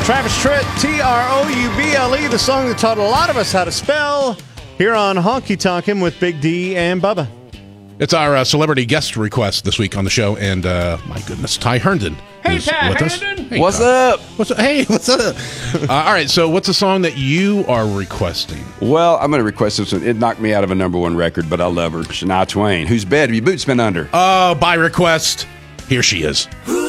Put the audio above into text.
Travis Tritt, Trouble, the song that taught a lot of us how to spell, here on Honky Tonkin' with Big D and Bubba. It's our celebrity guest request this week on the show, and my goodness, Ty Herndon is with us. Hey, what's Ty. up? Hey, what's up? All right, so what's the song that you are requesting? Well, I'm going to request this one. It knocked me out of a number one record, but I love her. Shania Twain. Whose bed have your boots been under? By request, here she is.